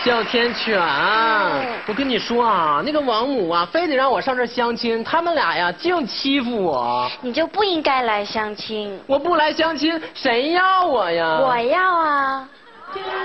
小天犬，我跟你说啊，那个王母啊，非得让我上这儿相亲，他们俩呀净欺负我。 你就不应该来相亲。 我不来相亲，谁要我呀？ 我要啊。